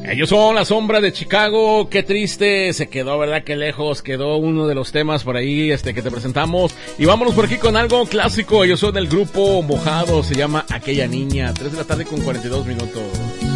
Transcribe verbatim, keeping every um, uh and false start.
Ellos son La Sombra de Chicago. Qué triste se quedó, ¿verdad? Qué lejos quedó uno de los temas por ahí este que te presentamos. Y vámonos por aquí con algo clásico. Ellos son del grupo Mojado, se llama Aquella Niña. tres de la tarde con cuarenta y dos minutos.